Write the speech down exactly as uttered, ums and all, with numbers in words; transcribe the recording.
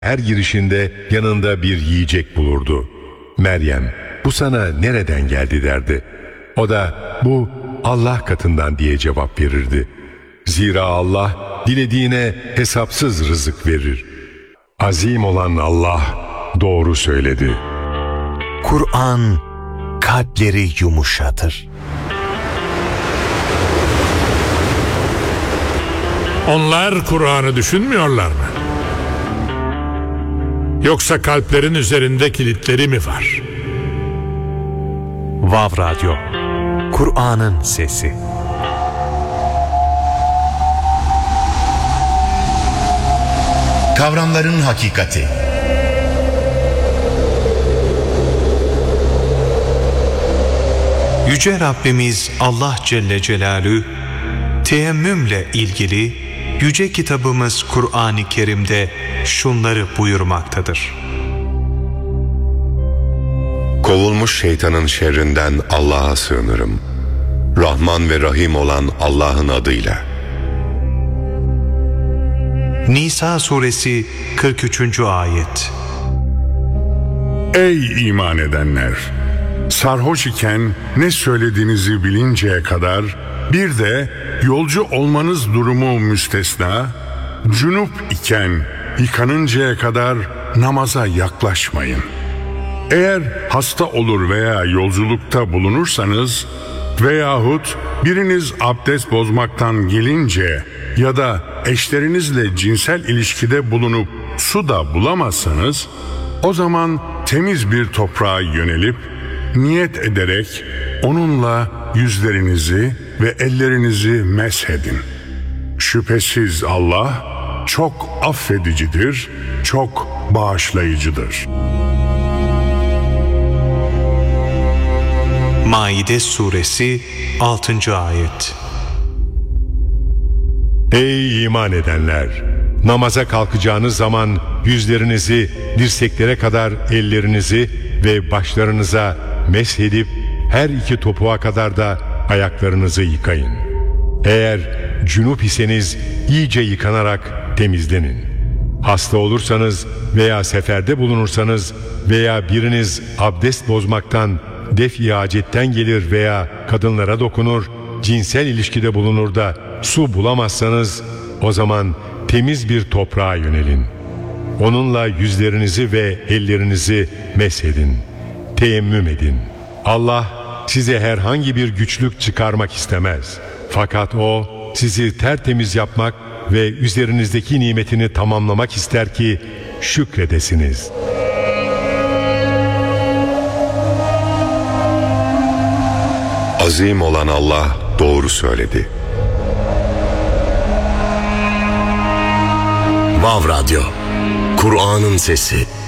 her girişinde yanında bir yiyecek bulurdu. Meryem, bu sana nereden geldi derdi. O da bu Allah katından diye cevap verirdi. Zira Allah dilediğine hesapsız rızık verir. Azim olan Allah doğru söyledi. Kur'an kalpleri yumuşatır. Onlar Kur'an'ı düşünmüyorlar mı? Yoksa kalplerin üzerinde kilitleri mi var? Vav Radyo, Kur'an'ın sesi. Kavramların hakikati. Yüce Rabbimiz Allah Celle Celaluhu, teemmümle ilgili yüce kitabımız Kur'an-ı Kerim'de şunları buyurmaktadır. Kovulmuş şeytanın şerrinden Allah'a sığınırım. Rahman ve Rahim olan Allah'ın adıyla. Nisa suresi kırk üçüncü ayet. Ey iman edenler! Sarhoş iken ne söylediğinizi bilinceye kadar, bir de yolcu olmanız durumu müstesna, cünüp iken yıkanıncaya kadar namaza yaklaşmayın. Eğer hasta olur veya yolculukta bulunursanız veyahut biriniz abdest bozmaktan gelince ya da eşlerinizle cinsel ilişkide bulunup su da bulamazsanız, o zaman temiz bir toprağa yönelip niyet ederek onunla yüzlerinizi ve ellerinizi meshedin. Şüphesiz Allah çok affedicidir, çok bağışlayıcıdır. Maide suresi altıncı ayet. Ey iman edenler! Namaza kalkacağınız zaman yüzlerinizi dirseklere kadar ellerinizi ve başlarınıza meshedip her iki topuğa kadar da ayaklarınızı yıkayın. Eğer cünüp iseniz iyice yıkanarak temizlenin. Hasta olursanız veya seferde bulunursanız veya biriniz abdest bozmaktan, def-i hacetten gelir veya kadınlara dokunur, cinsel ilişkide bulunur da su bulamazsanız, o zaman temiz bir toprağa yönelin. Onunla yüzlerinizi ve ellerinizi meshedin. Teyemmüm edin. Allah size herhangi bir güçlük çıkarmak istemez. Fakat O sizi tertemiz yapmak ve üzerinizdeki nimetini tamamlamak ister ki şükredesiniz. Azim olan Allah doğru söyledi. Vav Radyo, Kur'an'ın sesi.